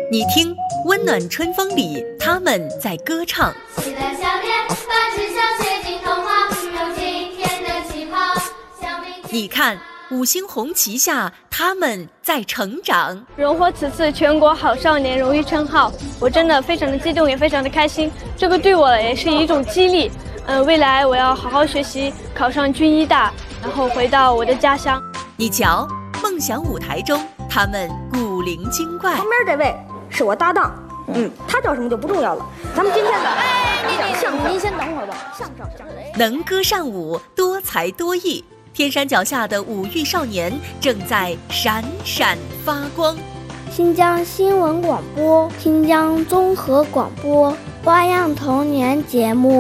你听，温暖春风里，他们在歌唱。 期待下面，把志向写进童话，有今天的起跑。 你看，五星红旗下，他们在成长。 荣获此次全国好少年荣誉称号，我真的非常的激动，也非常的开心。这个对我也是一种激励。未来我要好好学习，考上军医大，然后回到我的家乡。 你瞧，梦想舞台中，他们古灵精怪。 旁边这位是我搭档，他叫什么就不重要了。咱们今天的您先等会儿吧。相声能歌善舞，多才多艺，天山脚下的五育少年正在闪闪发光。 新疆新闻广播、新疆综合广播花样童年节目。